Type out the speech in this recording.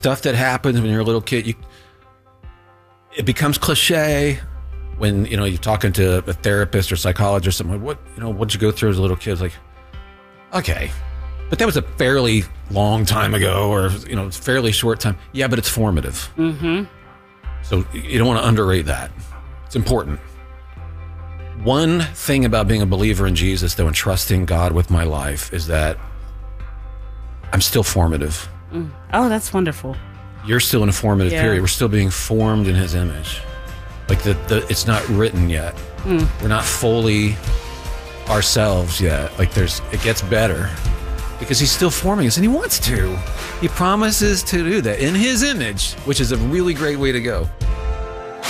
Stuff that happens when you're a little kid, it becomes cliche when, you know, you're talking to a therapist or psychologist or something. What'd you go through as a little kid? It's like, okay, but that was a fairly long time ago, or, you know, fairly short time. Yeah, but it's formative. Mm-hmm. So you don't want to underrate that. It's important. One thing about being a believer in Jesus, though, and trusting God with my life, is that I'm still formative. Oh, that's wonderful. You're still in a formative period. We're still being formed in his image. Like it's not written yet. We're not fully ourselves yet. Like it gets better because he's still forming us, and he wants to. He promises to do that in his image, which is a really great way to go.